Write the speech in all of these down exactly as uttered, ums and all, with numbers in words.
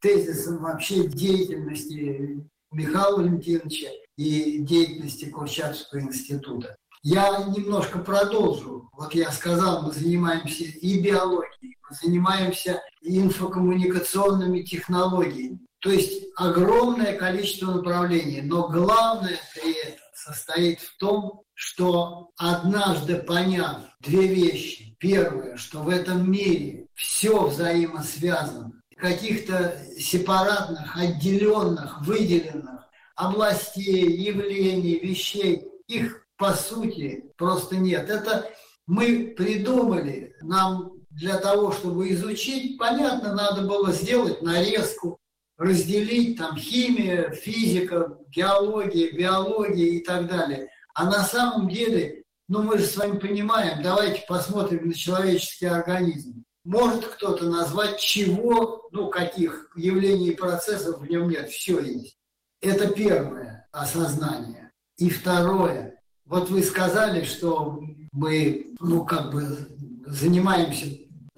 тезисом вообще деятельности Михаила Валентиновича и деятельности Курчатовского института. Я немножко продолжу. Вот я сказал, мы занимаемся и биологией, мы занимаемся и инфокоммуникационными технологиями. То есть огромное количество направлений. Но главное при этом состоит в том, что однажды поняв две вещи. Первое, что в этом мире все взаимосвязано. Каких-то сепаратных, отделенных, выделенных областей, явлений, вещей, их по сути просто нет. Это мы придумали, нам для того, чтобы изучить, понятно, надо было сделать нарезку, разделить там химия, физика, геология, биология и так далее. А на самом деле, ну мы же с вами понимаем, давайте посмотрим на человеческий организм. Может кто-то назвать чего, ну каких явлений и процессов в нем нет, все есть. Это первое осознание. И второе, вот вы сказали, что мы, ну как бы занимаемся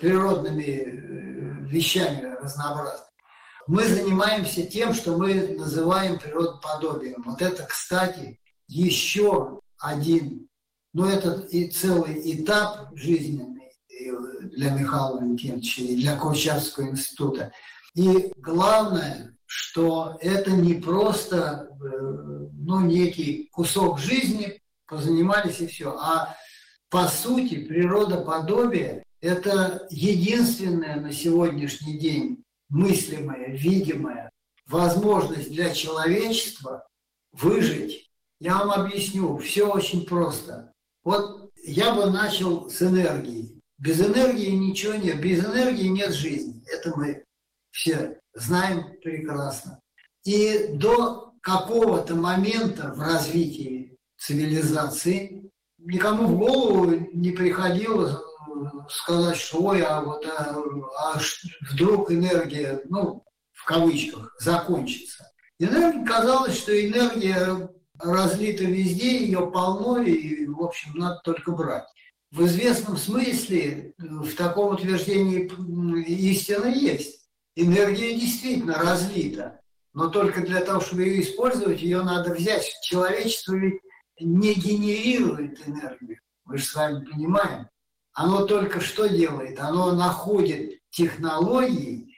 природными вещами разнообразными. Мы занимаемся тем, что мы называем природоподобием. Вот это, кстати, еще один, ну это и целый этап жизненный для Михаила Валентиновича и для Курчатовского института. И главное, что это не просто ну, некий кусок жизни, позанимались и все, а по сути природоподобие – это единственное на сегодняшний день мыслимая, видимая возможность для человечества выжить. Я вам объясню, все очень просто. Вот я бы начал с энергии. Без энергии ничего нет, без энергии нет жизни. Это мы все знаем прекрасно. И до какого-то момента в развитии цивилизации никому в голову не приходило сказать, что ой, а вот а, а вдруг энергия, ну, в кавычках, закончится. Энергия, казалось, что энергия разлита везде, ее полно, и, в общем, надо только брать. В известном смысле в таком утверждении истина есть. Энергия действительно разлита, но только для того, чтобы ее использовать, ее надо взять. Человечество ведь не генерирует энергию, мы же с вами понимаем. Оно только что делает? Оно находит технологии,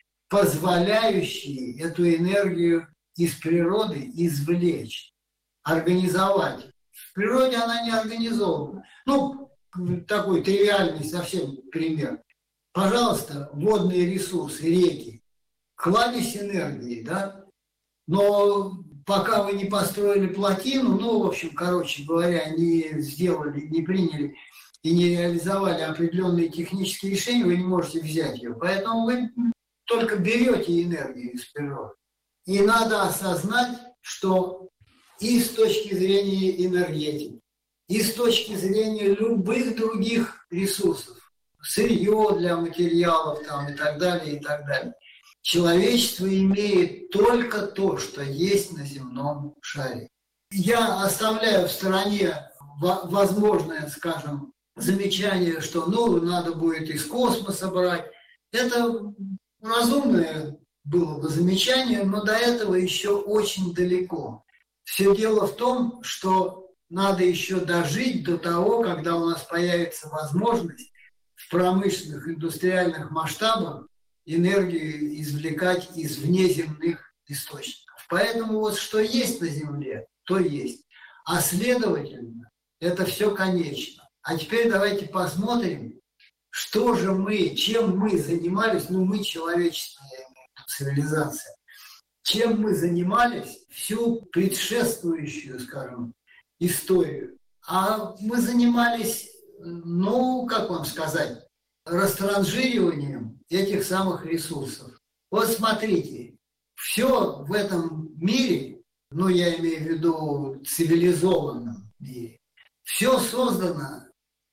позволяющие эту энергию из природы извлечь, организовать. В природе она не организована. Ну, такой тривиальный совсем пример. Пожалуйста, водные ресурсы, реки, кладезь энергии, да? Но пока вы не построили плотину, ну, в общем, короче говоря, не сделали, не приняли и не реализовали определенные технические решения, вы не можете взять ее. Поэтому вы только берете энергию из природы. И надо осознать, что и с точки зрения энергетики, и с точки зрения любых других ресурсов, сырье для материалов там, и так далее, и так далее, человечество имеет только то, что есть на земном шаре. Я оставляю в стороне возможное, скажем, замечание, что ну, надо будет из космоса брать. Это разумное было бы замечание, но до этого еще очень далеко. Все дело в том, что надо еще дожить до того, когда у нас появится возможность в промышленных, индустриальных масштабах энергию извлекать из внеземных источников. Поэтому вот что есть на Земле, то есть. А следовательно, это все конечно. А теперь давайте посмотрим, что же мы, чем мы занимались, ну мы, человечество, цивилизация, чем мы занимались всю предшествующую, скажем, историю. А мы занимались, ну, как вам сказать, растранжириванием этих самых ресурсов. Вот смотрите, все в этом мире, ну, я имею в виду цивилизованном мире, все создано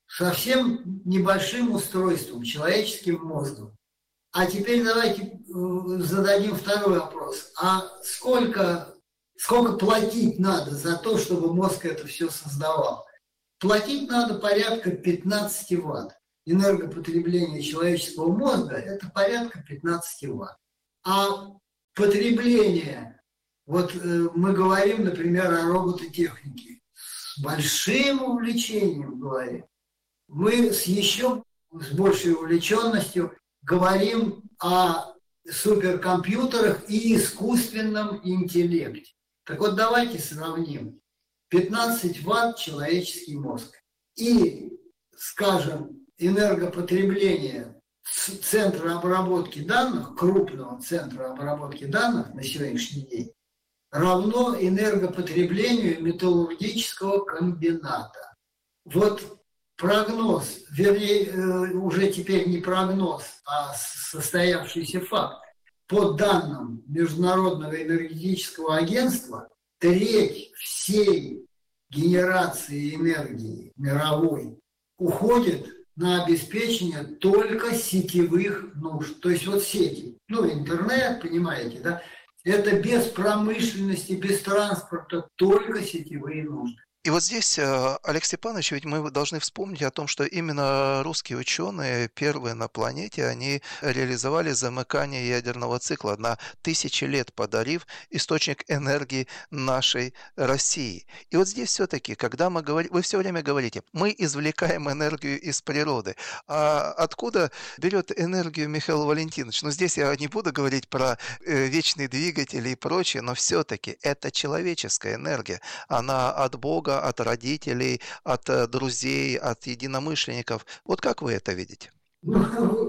совсем небольшим устройством, человеческим мозгом. А теперь давайте зададим второй вопрос. А сколько, сколько платить надо за то, чтобы мозг это все создавал? Платить надо порядка пятнадцать ватт. Энергопотребление человеческого мозга – это порядка пятнадцать ватт. А потребление. Вот э, мы говорим, например, о робототехнике. С большим увлечением говорим. Мы с еще с большей увлеченностью говорим о суперкомпьютерах и искусственном интеллекте. Так вот, давайте сравним. пятнадцать ватт человеческий мозг и, скажем, энергопотребление центра обработки данных, крупного центра обработки данных на сегодняшний день, равно энергопотреблению металлургического комбината. Вот прогноз, вернее, уже теперь не прогноз, а состоявшийся факт. По данным Международного энергетического агентства, треть всей генерации энергии мировой уходит на обеспечение только сетевых нужд. То есть вот сети, ну интернет, понимаете, да, это без промышленности, без транспорта, только сетевые нужды. И вот здесь, Олег Степанович, ведь мы должны вспомнить о том, что именно русские ученые, первые на планете, они реализовали замыкание ядерного цикла на тысячи лет, подарив источник энергии нашей России. И вот здесь все-таки, когда мы говорим, вы все время говорите, мы извлекаем энергию из природы. А откуда берет энергию Михаил Валентинович? Ну, здесь я не буду говорить про вечные двигатели и прочее, но все-таки это человеческая энергия. Она от Бога, от родителей, от друзей, от единомышленников. Вот как вы это видите? Ну,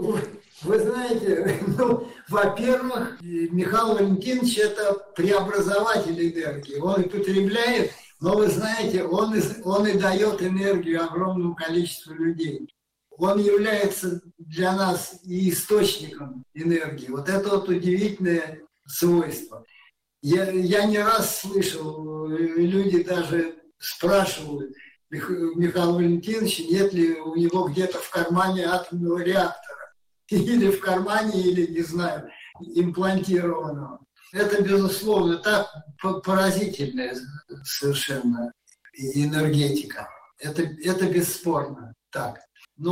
вы знаете, ну, во-первых, Михаил Валентинович – это преобразователь энергии. Он и потребляет, но вы знаете, он и, он и дает энергию огромному количеству людей. Он является для нас и источником энергии. Вот это вот удивительное свойство. Я, я не раз слышал, люди даже спрашивают Михаила Валентиновича, нет ли у него где-то в кармане атомного реактора. Или в кармане, или, не знаю, имплантированного. Это, безусловно, так поразительная совершенно энергетика. Это, это бесспорно так.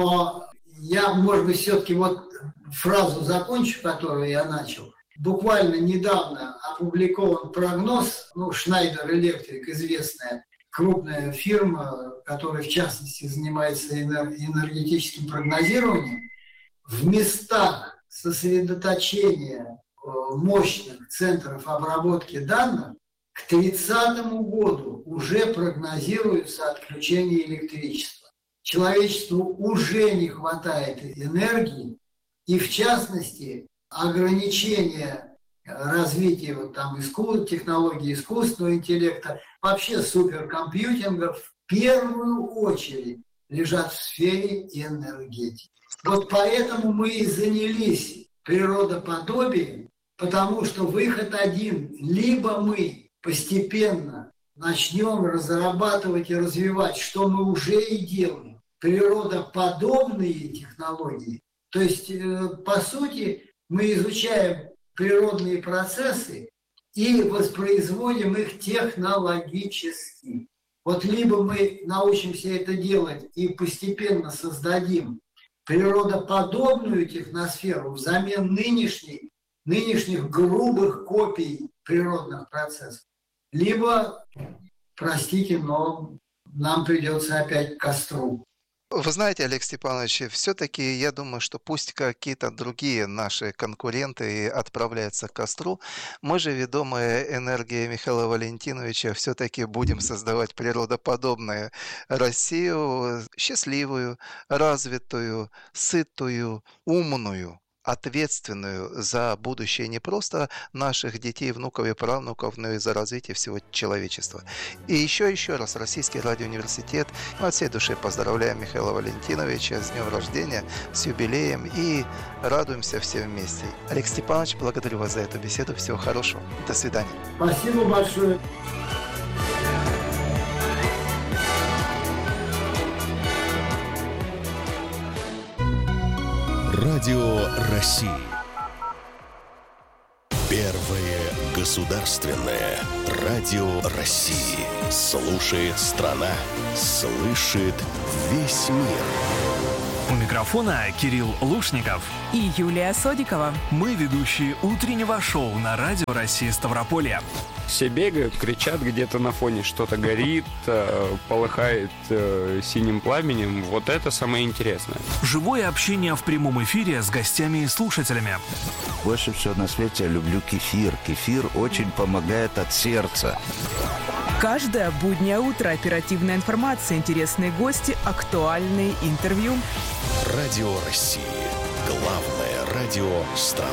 Но я, может быть, все-таки вот фразу закончу, которую я начал. Буквально недавно опубликован прогноз, ну, Schneider Electric, известная крупная фирма, которая, в частности, занимается энергетическим прогнозированием, в местах сосредоточения мощных центров обработки данных к тридцатому году уже прогнозируется отключение электричества. Человечеству уже не хватает энергии, и, в частности, ограничение развития вот там искусств, технологий искусственного интеллекта, вообще суперкомпьютингов в первую очередь лежат в сфере энергетики. Вот поэтому мы и занялись природоподобием, потому что выход один. Либо мы постепенно начнем разрабатывать и развивать, что мы уже и делаем, природоподобные технологии. То есть, по сути, мы изучаем природные процессы и воспроизводим их технологически. Вот либо мы научимся это делать и постепенно создадим природоподобную техносферу взамен нынешней, нынешних грубых копий природных процессов, либо, простите, но нам придется опять к костру. Вы знаете, Олег Степанович, все-таки я думаю, что пусть какие-то другие наши конкуренты отправляются к костру, мы же, ведомые энергией Михаила Валентиновича, все-таки будем создавать природоподобную Россию, счастливую, развитую, сытую, умную, ответственную за будущее не просто наших детей, внуков и правнуков, но и за развитие всего человечества. И еще еще раз Российский радиоуниверситет от всей души поздравляем Михаила Валентиновича с днем рождения, с юбилеем и радуемся все вместе. Олег Степанович, благодарю вас за эту беседу. Всего хорошего. До свидания. Спасибо большое. Радио России. Первое государственное радио России. Слушает страна, слышит весь мир. У микрофона Кирилл Лушников и Юлия Содикова. Мы ведущие утреннего шоу на Радио России Ставрополье. Все бегают, кричат, где-то на фоне что-то горит, полыхает синим пламенем. Вот это самое интересное. Живое общение в прямом эфире с гостями и слушателями. Больше всего на свете я люблю кефир. Кефир очень помогает от сердца. Каждое буднее утро оперативная информация, интересные гости, актуальные интервью. Радио России. Главное радио страны.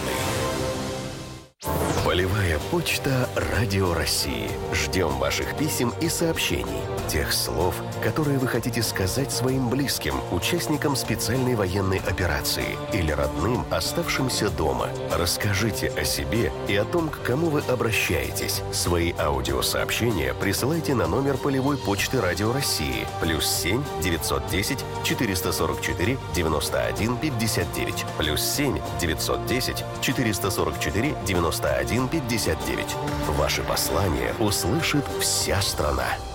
Полевая почта Радио России. Ждем ваших писем и сообщений. Тех слов, которые вы хотите сказать своим близким, участникам специальной военной операции или родным, оставшимся дома. Расскажите о себе и о том, к кому вы обращаетесь. Свои аудиосообщения присылайте на номер полевой почты Радио России. Плюс семь девятьсот десять четыреста сорок четыре девяносто один пятьдесят девять. Плюс семь девятьсот десять четыреста сорок четыре девяносто один пятьдесят девять. Ваши послания услышит вся страна.